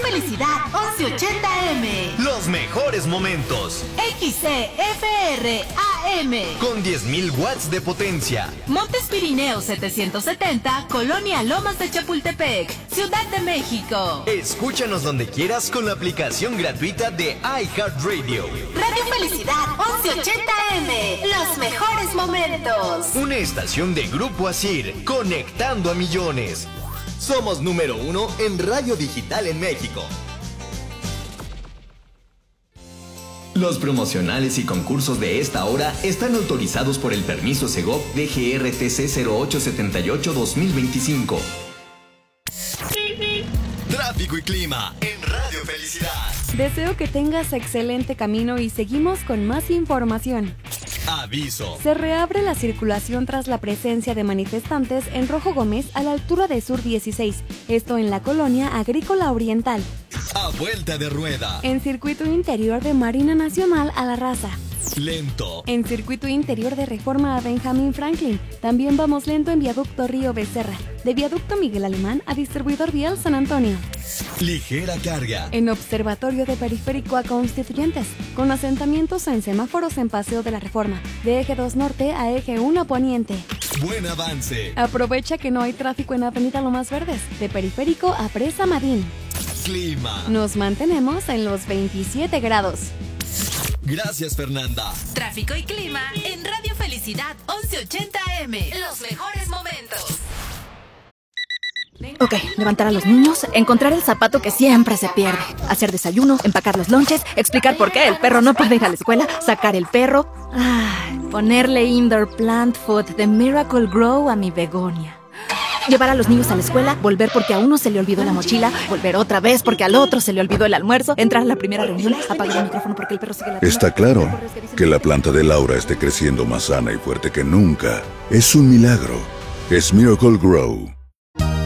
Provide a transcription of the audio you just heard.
Felicidad 1180M. Los mejores momentos. XCFR AM. Con 10.000 watts de potencia. Montes Pirineos 770, Colonia Lomas de Chapultepec, Ciudad de México. Escúchanos donde quieras con la aplicación gratuita de iHeartRadio. Radio Felicidad 1180M. Los mejores momentos. Una estación de Grupo Asir, conectando a millones. Somos número 1 en radio digital en México. Los promocionales y concursos de esta hora están autorizados por el permiso Segov DGRTC 0878-2025. Tráfico y clima en Radio Felicidad. Deseo que tengas excelente camino y seguimos con más información. Aviso. Se reabre la circulación tras la presencia de manifestantes en Rojo Gómez a la altura de Sur 16, esto en la colonia agrícola oriental. A vuelta de rueda. En circuito interior de Marina Nacional a La Raza. Lento. En circuito interior de Reforma a Benjamín Franklin. También vamos lento en viaducto Río Becerra. De viaducto Miguel Alemán a distribuidor vial San Antonio. Ligera carga. En observatorio de Periférico a Constituyentes. Con asentamientos en semáforos en Paseo de la Reforma. De eje 2 norte a eje 1 poniente. Buen avance. Aprovecha que no hay tráfico en Avenida Lomas Verdes. De Periférico a Presa Madín. Clima. Nos mantenemos en los 27 grados. Gracias, Fernanda. Tráfico y clima en Radio Felicidad 1180M. Los mejores momentos. Ok, levantar a los niños, encontrar el zapato que siempre se pierde, hacer desayuno, empacar los lonches, explicar por qué el perro no puede ir a la escuela, sacar el perro, ponerle indoor plant food de Miracle Grow a mi begonia. Llevar a los niños a la escuela, volver porque a uno se le olvidó la mochila, volver otra vez porque al otro se le olvidó el almuerzo, entrar a la primera reunión, apagar el micrófono porque el perro sigue ladrando. Está claro que la planta de Laura esté creciendo más sana y fuerte que nunca. Es un milagro. Es Miracle Grow.